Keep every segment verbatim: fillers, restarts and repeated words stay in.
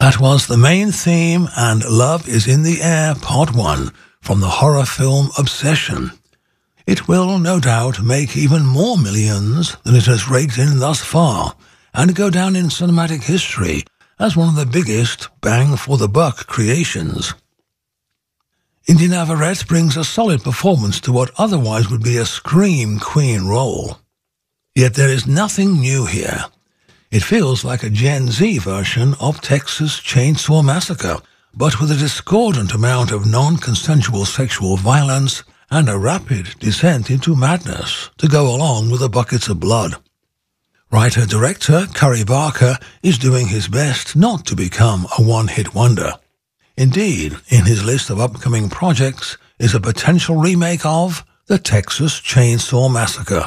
That was the main theme and Love is in the Air Part one from the horror film Obsession. It will, no doubt, make even more millions than it has raked in thus far and go down in cinematic history as one of the biggest bang-for-the-buck creations. Indy Navarrete brings a solid performance to what otherwise would be a scream queen role. Yet there is nothing new here. It feels like a Gen Z version of Texas Chainsaw Massacre, but with a discordant amount of non-consensual sexual violence and a rapid descent into madness to go along with the buckets of blood. Writer-director Curry Barker is doing his best not to become a one-hit wonder. Indeed, in his list of upcoming projects is a potential remake of The Texas Chainsaw Massacre.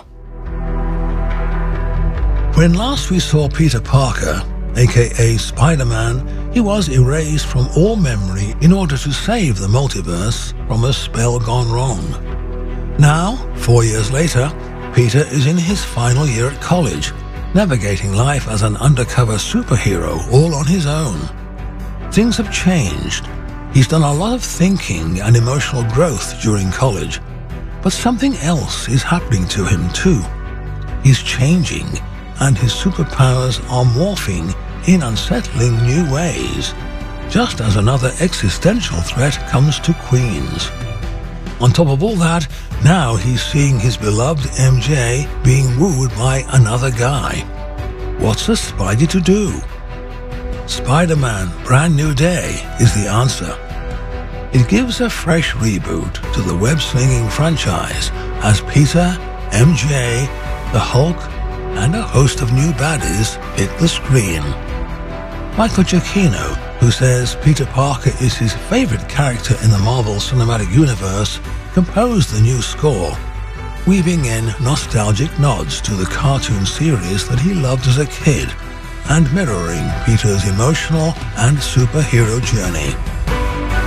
When last we saw Peter Parker, aka Spider-Man, he was erased from all memory in order to save the multiverse from a spell gone wrong. Now, four years later, Peter is in his final year at college, navigating life as an undercover superhero all on his own. Things have changed. He's done a lot of thinking and emotional growth during college, but something else is happening to him too. He's changing, and his superpowers are morphing in unsettling new ways, just as another existential threat comes to Queens. On top of all that, now he's seeing his beloved M J being wooed by another guy. What's a Spidey to do? Spider-Man Brand New Day is the answer. It gives a fresh reboot to the web-slinging franchise as Peter, M J, the Hulk, and a host of new baddies hit the screen. Michael Giacchino, who says Peter Parker is his favorite character in the Marvel Cinematic Universe, composed the new score, weaving in nostalgic nods to the cartoon series that he loved as a kid and mirroring Peter's emotional and superhero journey.